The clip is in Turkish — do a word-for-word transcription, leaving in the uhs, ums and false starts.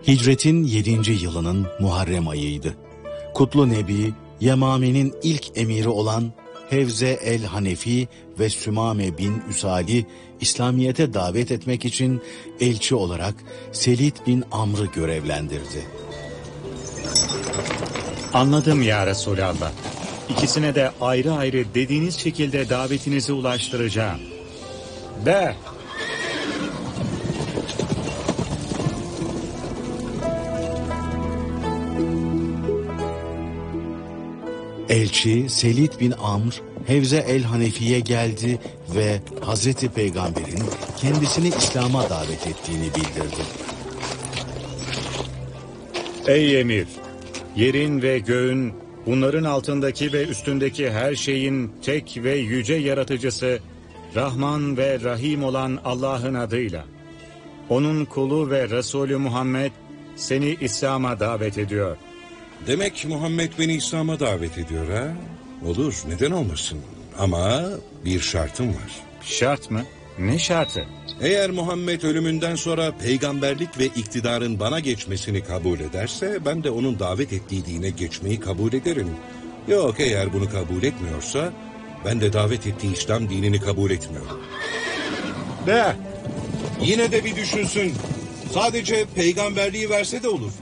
Hicretin yedinci yılının Muharrem ayıydı. Kutlu Nebi, Yemame'nin ilk emiri olan Hevze el-Hanefi ve Sümame bin Üsali, İslamiyet'e davet etmek için elçi olarak Selid bin Amr'ı görevlendirdi. Anladım ya Resulallah. İkisine de ayrı ayrı dediğiniz şekilde davetinizi ulaştıracağım. De. Elçi Selid bin Amr, Hevze el-Hanefi'ye geldi ve Hazreti Peygamber'in kendisini İslam'a davet ettiğini bildirdi. Ey emir! Yerin ve göğün, bunların altındaki ve üstündeki her şeyin tek ve yüce yaratıcısı, Rahman ve Rahim olan Allah'ın adıyla. Onun kulu ve Resulü Muhammed seni İslam'a davet ediyor. Demek Muhammed beni İslam'a davet ediyor ha? Olur, neden olmasın? Ama bir şartım var. Şart mı? Ne şartı? Eğer Muhammed ölümünden sonra peygamberlik ve iktidarın bana geçmesini kabul ederse, ben de onun davet ettiği dine geçmeyi kabul ederim. Yok, eğer bunu kabul etmiyorsa, ben de davet ettiği İslam dinini kabul etmiyorum. De! Yine de bir düşünsün. Sadece peygamberliği verse de olur.